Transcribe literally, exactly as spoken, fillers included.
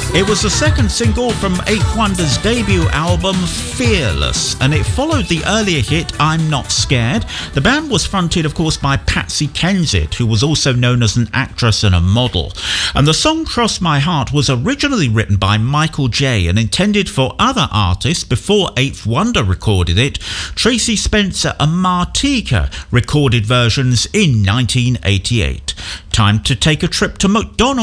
It was the second single from Eighth Wonder's debut album, Fearless, and it followed the earlier hit, I'm Not Scared. The band was fronted, of course, by Patsy Kensit, who was also known as an actress and a model. And the song Cross My Heart was originally written by Michael J. and intended for other artists before Eighth Wonder recorded it. Tracy Spencer and Martika recorded versions in nineteen eighty-eight. Time to take a trip to McDonald's.